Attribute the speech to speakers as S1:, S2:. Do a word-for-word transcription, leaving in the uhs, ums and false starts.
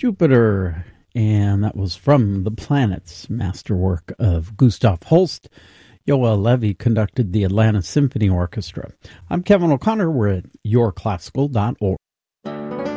S1: Jupiter, and that was from The Planets, masterwork of Gustav Holst. Yoel Levy conducted the Atlanta Symphony Orchestra. I'm Kevin O'Connor. We're at your classical dot org.